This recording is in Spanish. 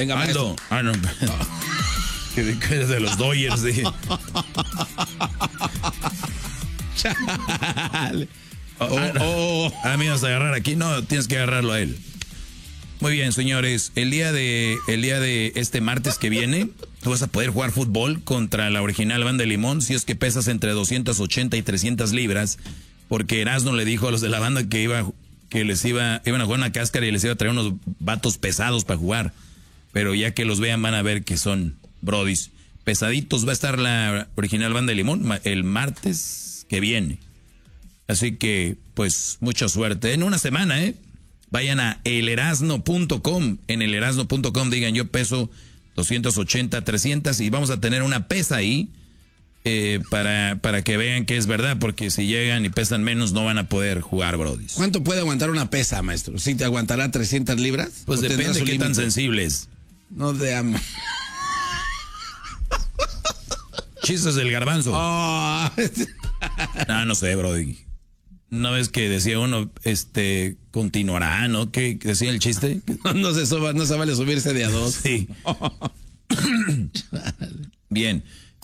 Venga, maestro. No. Que eres de los Dodgers, dije. Chale. Me vas a agarrar aquí. No, tienes que agarrarlo a él. Muy bien, señores. El día de este martes que viene, tú vas a poder jugar fútbol contra la original Banda de Limón si es que pesas entre 280 y 300 libras. Porque Erasmo le dijo a los de la banda que iban a jugar una cáscara y les iba a traer unos vatos pesados para jugar. Pero ya que los vean van a ver que son brodis pesaditos. Va a estar la original Banda de Limón el martes que viene. Así que, pues, mucha suerte. En una semana, vayan a elerasno.com. En elerasno.com digan yo peso 280, 300 y vamos a tener una pesa ahí para que vean que es verdad, porque si llegan y pesan menos no van a poder jugar, brodis. ¿Cuánto puede aguantar una pesa, maestro? ¿Sí te aguantará 300 libras? Pues depende de qué tan sensibles. No te amo. Chistes del garbanzo. No sé, brody. ¿No ves que decía uno, continuará, ¿no? ¿Qué decía el chiste? No se vale subirse de a dos. Sí. Bien.